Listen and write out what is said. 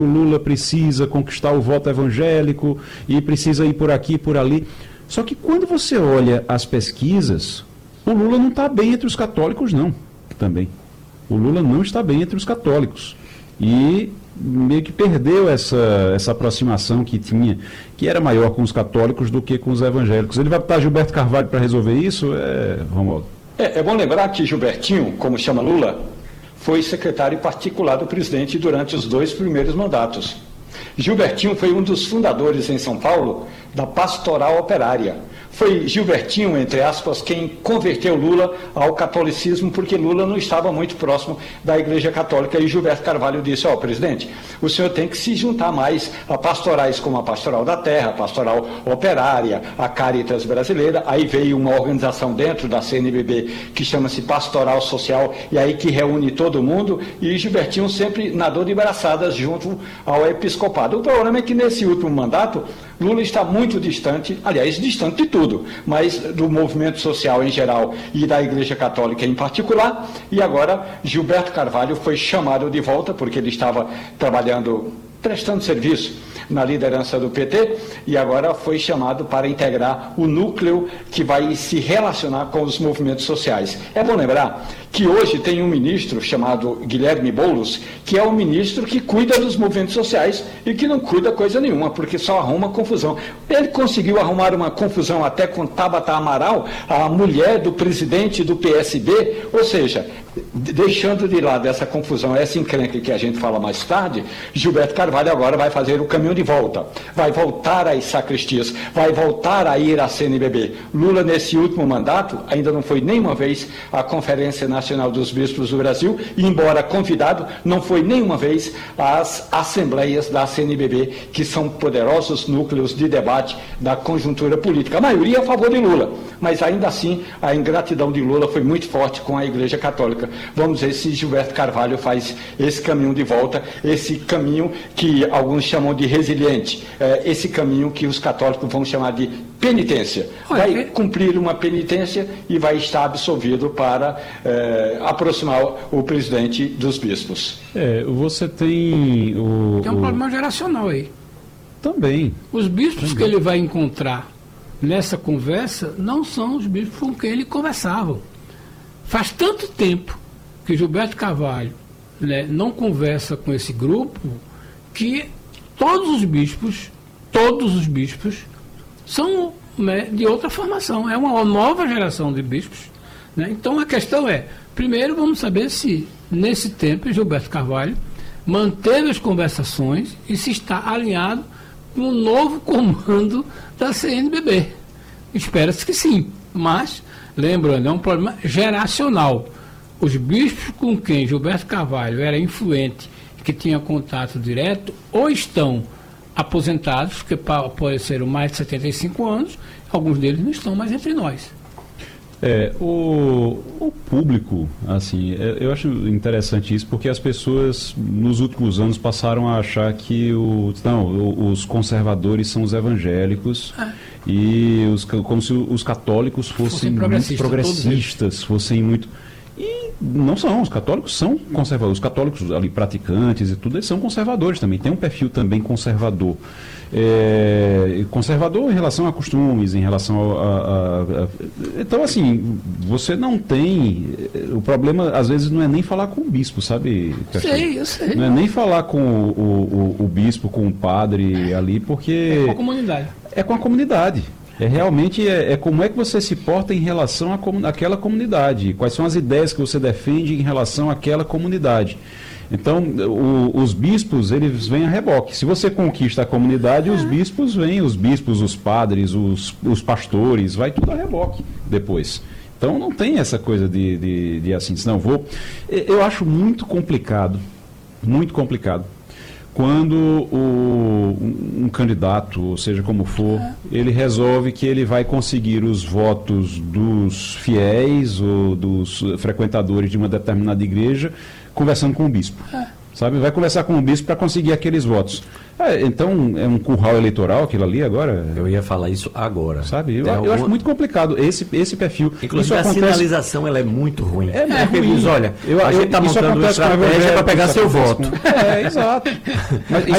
o Lula precisa conquistar o voto evangélico e precisa ir por aqui e por ali. Só que quando você olha as pesquisas, o Lula não está bem entre os católicos, não, também. O Lula não está bem entre os católicos. E meio que perdeu essa aproximação que tinha, que era maior com os católicos do que com os evangélicos. Ele vai botar Gilberto Carvalho para resolver isso, Romualdo? É bom lembrar que Gilbertinho, como chama Lula, foi secretário particular do presidente durante os 2 primeiros mandatos. Gilbertinho foi um dos fundadores em São Paulo da Pastoral Operária. Foi Gilbertinho, entre aspas, quem converteu Lula ao catolicismo, porque Lula não estava muito próximo da Igreja Católica. E Gilberto Carvalho disse: presidente, o senhor tem que se juntar mais a pastorais como a Pastoral da Terra, a Pastoral Operária, a Caritas Brasileira. Aí veio uma organização dentro da CNBB que chama-se Pastoral Social, e aí que reúne todo mundo, e Gilbertinho sempre nadou de braçadas junto ao episcopado. O problema é que nesse último mandato, Lula está muito distante, aliás, distante de tudo, mas do movimento social em geral e da Igreja Católica em particular, e agora Gilberto Carvalho foi chamado de volta, porque ele estava trabalhando, prestando serviço na liderança do PT, e agora foi chamado para integrar o núcleo que vai se relacionar com os movimentos sociais. É bom lembrar que hoje tem um ministro chamado Guilherme Boulos, que é o ministro que cuida dos movimentos sociais e que não cuida coisa nenhuma, porque só arruma confusão. Ele conseguiu arrumar uma confusão até com Tabata Amaral, a mulher do presidente do PSB, ou seja, deixando de lado essa confusão, essa encrenca que a gente fala mais tarde, Gilberto Carvalho agora vai fazer o caminho de volta, vai voltar às sacristias, vai voltar a ir à CNBB. Lula, nesse último mandato, ainda não foi nenhuma vez à Conferência Nacional dos Bispos do Brasil, e, embora convidado, não foi nenhuma vez às assembleias da CNBB, que são poderosos núcleos de debate da conjuntura política. A maioria a favor de Lula, mas ainda assim a ingratidão de Lula foi muito forte com a Igreja Católica. Vamos ver se Gilberto Carvalho faz esse caminho de volta, esse caminho que alguns chamam de resiliente, esse caminho que os católicos vão chamar de penitência. Vai cumprir uma penitência e vai estar absolvido para aproximar o presidente dos bispos. Você tem Tem um problema geracional aí. Também. Os bispos que ele vai encontrar nessa conversa não são os bispos com quem ele conversava. Faz tanto tempo que Gilberto Carvalho, né, não conversa com esse grupo, que todos os bispos são, né, de outra formação. É uma nova geração de bispos, né? Então a questão é, primeiro vamos saber se nesse tempo Gilberto Carvalho manteve as conversações e se está alinhado com o novo comando da CNBB. Espera-se que sim, mas lembrando, é um problema geracional. Os bispos com quem Gilberto Carvalho era influente, que tinha contato direto, ou estão aposentados, que apareceram mais de 75 anos, alguns deles não estão mais entre nós. O público, assim, eu acho interessante isso, porque as pessoas nos últimos anos passaram a achar que os conservadores são os evangélicos, e como se os católicos fossem muito progressistas, fossem muito... E não são, os católicos são conservadores, os católicos ali praticantes e tudo, eles são conservadores também, tem um perfil também conservador. Conservador em relação a costumes, em relação Então, assim, você não tem... O problema, às vezes, não é nem falar com o bispo, sabe? Eu sei. Não é nem falar com o bispo, com o padre ali, porque... É com a comunidade. É com a comunidade. Realmente como é que você se porta em relação àquela comunidade, quais são as ideias que você defende em relação àquela comunidade. Então, os bispos, eles vêm a reboque. Se você conquista a comunidade, os bispos vêm, os padres, os pastores, vai tudo a reboque depois. Então, não tem essa coisa de assim, não eu acho muito complicado, quando um candidato, ou seja como for, ele resolve que ele vai conseguir os votos dos fiéis ou dos frequentadores de uma determinada igreja conversando com o bispo. sabe? Vai conversar com o bispo para conseguir aqueles votos. Então, é um curral eleitoral aquilo ali agora? Eu ia falar isso agora. Sabe? Eu acho muito complicado esse perfil. Inclusive, a sinalização ela é muito ruim. É ruim. Diz, olha, a gente está montando uma estratégia para pegar seu voto. Exato. Mas